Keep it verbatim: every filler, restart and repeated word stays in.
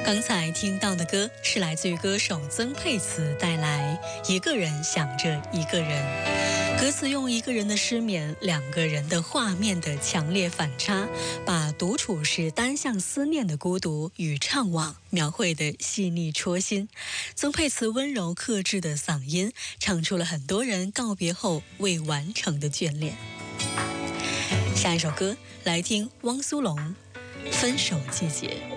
刚才听到的歌是来自于歌手曾沛慈带来《一个人想着一个人》，歌词用一个人的失眠、两个人的画面的强烈反差，把独处时单向思念的孤独与怅惘描绘得细腻戳心。曾沛慈温柔克制的嗓音，唱出了很多人告别后未完成的眷恋。下一首歌来听汪苏泷《分手季节》。